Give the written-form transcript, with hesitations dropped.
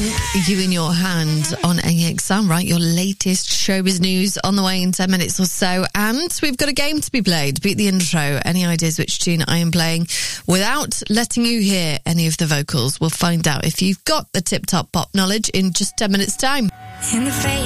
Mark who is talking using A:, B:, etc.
A: You in Your Hand on AXR, right? Your latest showbiz news on the way in 10 minutes or so. And we've got a game to be played. Beat the intro. Any ideas which tune I am playing without letting you hear any of the vocals? We'll find out if you've got the tip-top pop knowledge in just 10 minutes' time.
B: In the face.